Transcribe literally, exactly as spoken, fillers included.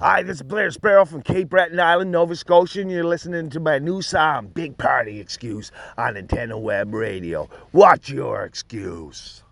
Hi, this is Blair Sparrow from Cape Breton Island, Nova Scotia, and you're listening to my new song, Big Party Excuse, on Nintendo Web Radio. What's your excuse?